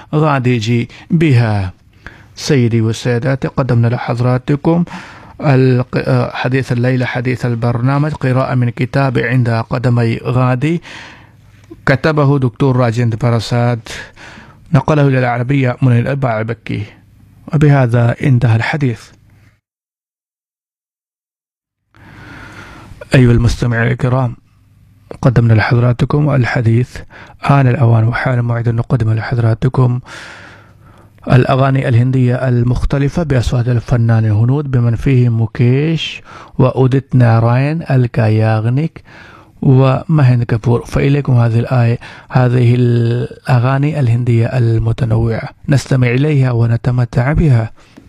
غادي يجي بها. سيدي والسادات، قدمنا لحضراتكم حديث الليلة، حديث البرنامج، قراءة من كتاب عند قدمي غادي، كتبه دكتور راجندر براساد، نقله إلى العربية من الباعبكي. وبهذا انتهى الحديث. أيها المستمعين الكرام، قدمنا لحضراتكم الحديث. آن الأوان وحان موعد أن نقدم لحضراتكم الأغاني الهندية المختلفة بأصوات الفنان الهنود، بمن فيهم موكيش وأوديت ناراين الكاياغنيك ومهند كابور. فإليكم هذه الأغاني الهندية المتنوعة، نستمع إليها ونتمتع بها.